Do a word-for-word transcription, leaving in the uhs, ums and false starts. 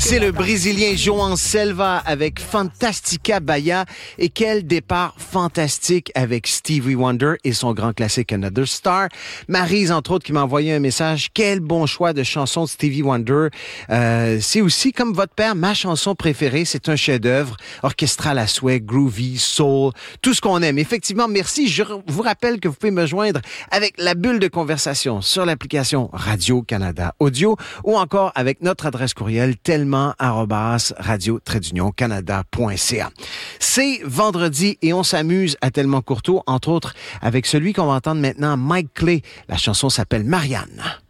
C'est le Brésilien João Selva avec Fantastica Bahia. Et quel départ fantastique avec Stevie Wonder et son grand classique Another Star. Maryse, entre autres, qui m'a envoyé un message. Quel bon choix de chanson de Stevie Wonder. Euh, c'est aussi, comme votre père, ma chanson préférée. C'est un chef-d'œuvre orchestral à souhait, groovy, soul, tout ce qu'on aime. Effectivement, merci. Je vous rappelle que vous pouvez me joindre avec la bulle de conversation sur l'application Radio-Canada Audio ou encore avec notre adresse courriel tellement arobase radio-canada point c a. C'est vendredi et on s'amuse à Tellement Courteau, entre autres avec celui qu'on va entendre maintenant, Mike Clay. La chanson s'appelle Marianne.